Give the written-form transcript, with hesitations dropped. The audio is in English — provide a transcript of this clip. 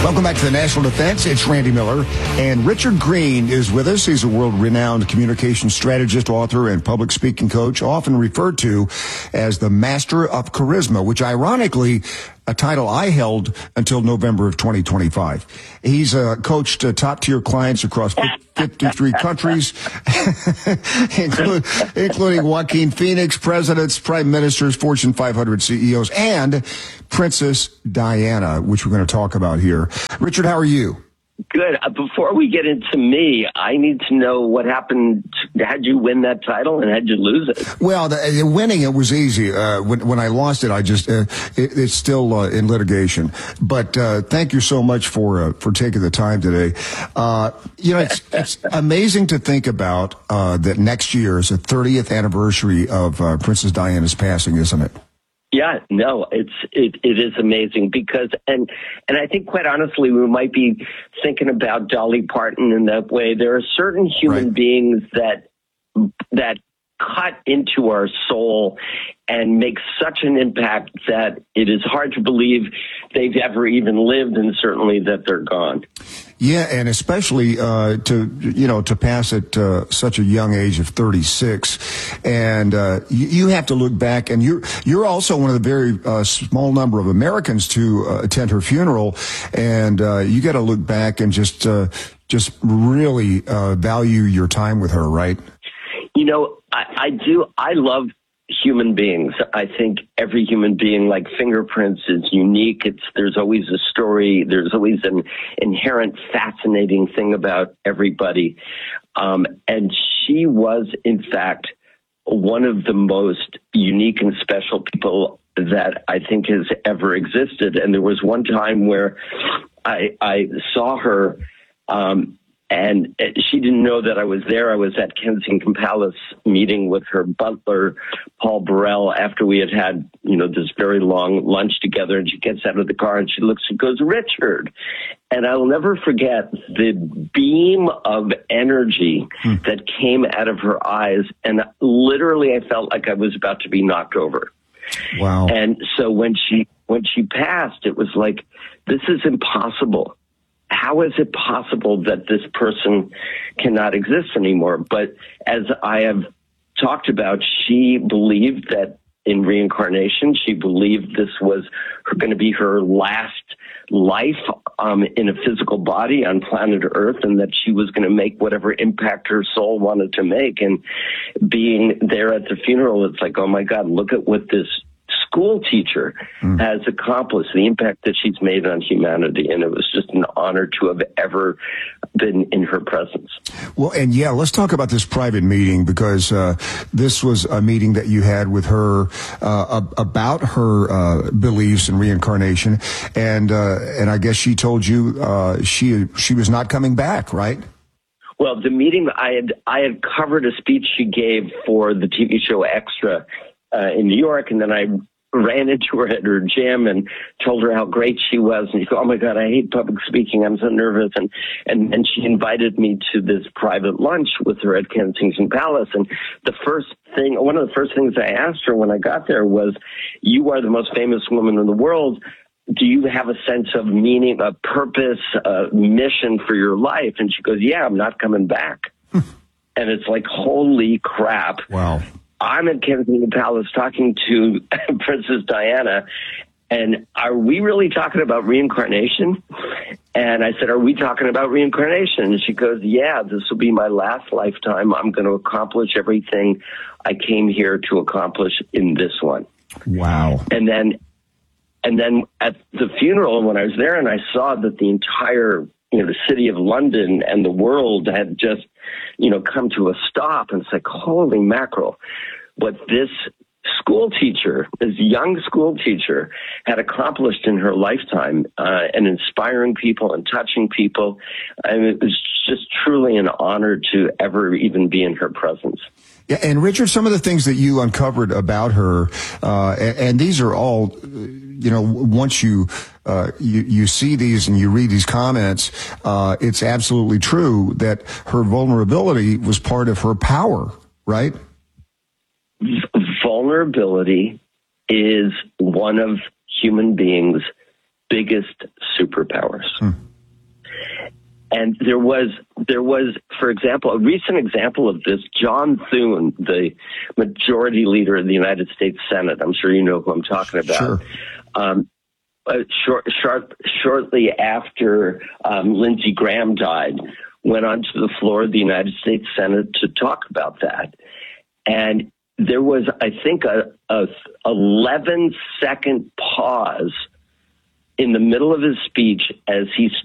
Welcome back to the National Defense. It's Randy Miller, and Richard Green is with us. He's a world-renowned communication strategist, author, and public speaking coach, often referred to as the Master of Charisma, which ironically, a title I held until November of 2025. He's coached top-tier clients across 53 countries, including Joaquin Phoenix, presidents, prime ministers, Fortune 500 CEOs, and Princess Diana, which we're going to talk about here. Richard, how are you? Good. Before we get into me, I need to know what happened. How'd you win that title and how'd you lose it? Well, winning it was easy. When I lost it, I just it's still in litigation. But thank you so much for taking the time today. It's amazing to think about that next year is the 30th anniversary of Princess Diana's passing, isn't it? Yeah, no, it is amazing because, and I think quite honestly, we might be thinking about Dolly Parton in that way. There are certain human beings that cut into our soul and make such an impact that it is hard to believe they've ever even lived, and certainly that they're gone. Yeah, and especially to pass at such a young age of 36, and you have to look back, and you're also one of the very small number of Americans to attend her funeral, and you got to look back and just really value your time with her, right? You know, I do. I love human beings. I think every human being, like fingerprints, is unique. There's always a story. There's always an inherent fascinating thing about everybody. And she was, in fact, one of the most unique and special people that I think has ever existed. And there was one time where I saw her, and she didn't know that I was there. I was at Kensington Palace meeting with her butler, Paul Burrell, after we had this very long lunch together. And she gets out of the car and she looks and goes, "Richard." And I will never forget the beam of energy that came out of her eyes. And literally, I felt like I was about to be knocked over. Wow. And so when she passed, it was like, this is impossible. How is it possible that this person cannot exist anymore? But as I have talked about, she believed that in reincarnation, she believed this was going to be her last life in a physical body on planet Earth, and that she was going to make whatever impact her soul wanted to make. And being there at the funeral, it's like, oh my God, look at what this school teacher has accomplished, the impact that she's made on humanity. And it was just an honor to have ever been in her presence. Well, and yeah, let's talk about this private meeting, because this was a meeting that you had with her about her beliefs in reincarnation. And I guess she told you she was not coming back, right? Well, the meeting, I had covered a speech she gave for the TV show Extra in New York, and then I ran into her at her gym and told her how great she was. And she goes, "Oh my God, I hate public speaking. I'm so nervous." And she invited me to this private lunch with her at Kensington Palace. And one of the first things I asked her when I got there was, "You are the most famous woman in the world. Do you have a sense of meaning, a purpose, a mission for your life?" And she goes, "Yeah, I'm not coming back." And it's like, holy crap. Wow. I'm at Kensington Palace talking to Princess Diana, and are we really talking about reincarnation? And I said, "Are we talking about reincarnation?" And she goes, "Yeah, this will be my last lifetime. I'm going to accomplish everything I came here to accomplish in this one." Wow. And then at the funeral, when I was there and I saw that the entire the city of London and the world had just, come to a stop. And it's like, holy mackerel. What this young school teacher had accomplished in her lifetime, and inspiring people and touching people. And it was just truly an honor to ever even be in her presence. Yeah, and Richard, some of the things that you uncovered about her, and these are all, once you see these and you read these comments, it's absolutely true that her vulnerability was part of her power, right? Vulnerability is one of human beings' biggest superpowers. And there was, for example, a recent example of this. John Thune, the majority leader of the United States Senate, I'm sure you know who I'm talking about. Sure. Shortly after Lindsey Graham died, went onto the floor of the United States Senate to talk about that. And there was, I think, a 11-second pause in the middle of his speech as he